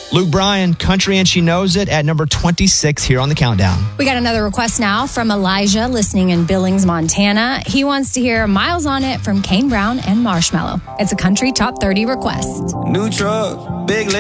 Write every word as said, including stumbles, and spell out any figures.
Luke Bryan, Country and She Knows It at number twenty-six here on the countdown. We got another request now from Elijah, listening in Billings, Montana. He wants to hear Miles on It from Kane Brown and Marshmello. It's a country top thirty request. New truck, big